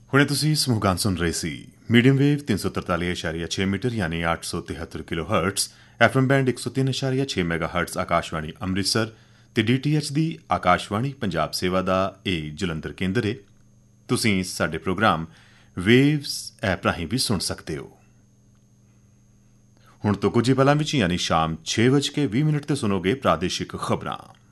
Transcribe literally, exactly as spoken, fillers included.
ਹੁਣੇ ਤੁਸੀਂ ਸਮੂਹ ਗਾਨ ਸੁਣ ਰਹੇ ਸੀ। ਮੀਡੀਅਮ ਵੇਵ ਤਿੰਨ ਸੌ ਤਰਤਾਲੀ ਇਸ਼ਾਰੀਆ ਛੇ ਮੀਟਰ ਯਾਨੀ ਅੱਠ ਸੌ ਤਿਹੱਤਰ ਕਿਲੋ ਹਰਟਸ, ਐਫਐਮ ਬੈਂਡ ਇੱਕ ਸੌ ਤਿੰਨ ਇਸ਼ਾਰੀਆ ਛੇ ਮੈਗਾ ਹਰਟਸ ਆਕਾਸ਼ਵਾਣੀ ਅੰਮ੍ਰਿਤਸਰ ਤੇ ਡੀਟੀਐਚ ਦੀ ਆਕਾਸ਼ਵਾਣੀ ਪੰਜਾਬ ਸੇਵਾ ਦਾ ਇਹ ਜਲੰਧਰ ਕੇਂਦਰ ਏ। ਤੁਸੀਂ ਸਾਡੇ ਪ੍ਰੋਗਰਾਮ ਵੇਵਸ ਐਪ ਰਾਹੀਂ ਵੀ ਸੁਣ ਸਕਦੇ ਹੋ। ਹੁਣ ਤੋਂ ਕੁਝ ਹੀ ਪਲਾਂ ਵਿੱਚ ਯਾਨੀ ਸ਼ਾਮ ਛੇ ਵੱਜ ਕੇ ਵੀਹ ਮਿੰਟ ਤੇ ਸੁਣੋਗੇ ਪ੍ਰਾਦੇਸ਼ਿਕ ਖਬਰਾਂ।